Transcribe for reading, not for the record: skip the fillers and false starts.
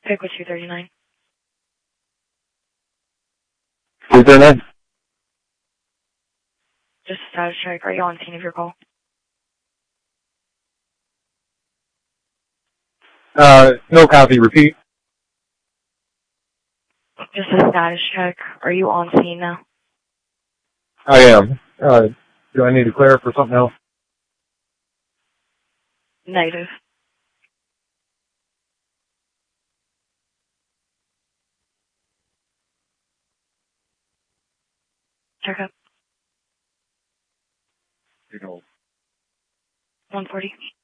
Pick with 239. 239? Just a status check. Are you on scene of your call? No copy. Repeat. Just a status check. Are you on scene now? I am. Do I need to clear for something else? Negative. Check up. 140.